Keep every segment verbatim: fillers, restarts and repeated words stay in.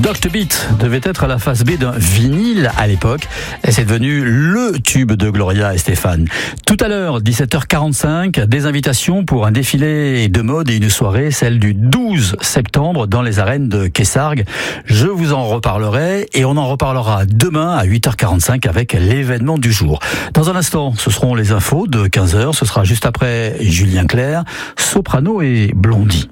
Doctor Beat devait être à la face B d'un vinyle à l'époque et c'est devenu le tube de Gloria et Stéphane. Tout à l'heure, dix-sept heures quarante-cinq, des invitations pour un défilé de mode et une soirée, celle du douze septembre dans les arènes de Kessargues. Je vous en reparlerai et on en reparlera demain à huit heures quarante-cinq avec l'événement du jour. Dans un instant, ce seront les infos de quinze heures, ce sera juste après Julien Clerc, Soprano et Blondie.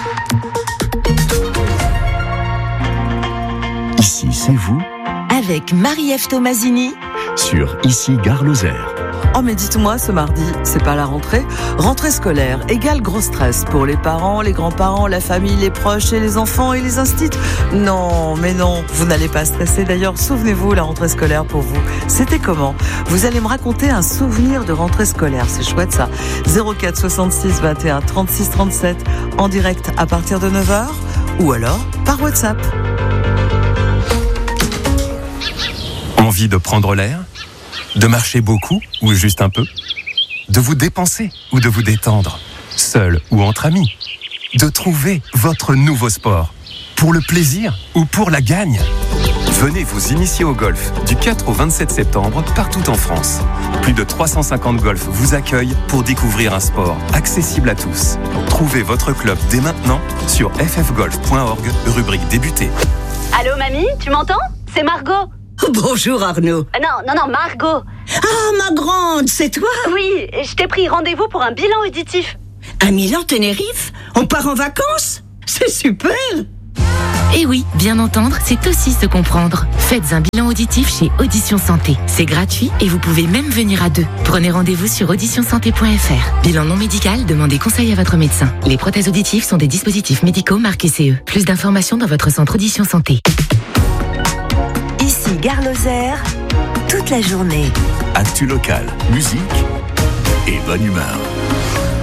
Ici, c'est vous avec Marie-Ève Tomasini sur Ici Gare Lozère. Oh mais dites-moi, ce mardi, c'est pas la rentrée. Rentrée scolaire égale gros stress pour les parents, les grands-parents, la famille, les proches et les enfants et les instituts. Non, mais non, vous n'allez pas stresser. D'ailleurs, souvenez-vous, la rentrée scolaire pour vous, c'était comment ? Vous allez me raconter un souvenir de rentrée scolaire, c'est chouette ça. zéro quatre soixante-six vingt et un trente-six trente-sept en direct à partir de neuf heures ou alors par WhatsApp. Envie de prendre l'air ? De marcher beaucoup ou juste un peu ? De vous dépenser ou de vous détendre ? Seul ou entre amis ? De trouver votre nouveau sport ? Pour le plaisir ou pour la gagne ? Venez vous initier au golf du quatre au vingt-sept septembre partout en France. Plus de trois cent cinquante golfs vous accueillent pour découvrir un sport accessible à tous. Trouvez votre club dès maintenant sur f f golf point org, rubrique débuter. Allô mamie, tu m'entends ? C'est Margot. Bonjour Arnaud. Euh, non, non, non, Margot. Ah, ma grande, c'est toi ? Oui, je t'ai pris rendez-vous pour un bilan auditif. À Milan-Tenerife ? On part en vacances ? C'est super ! Eh oui, bien entendre, c'est aussi se comprendre. Faites un bilan auditif chez Audition Santé. C'est gratuit et vous pouvez même venir à deux. Prenez rendez-vous sur audition santé point f r. Bilan non médical, demandez conseil à votre médecin. Les prothèses auditives sont des dispositifs médicaux marqués C E. Plus d'informations dans votre centre Audition Santé. Ici Gare Lozère, toute la journée. Actu local, musique et bonne humeur.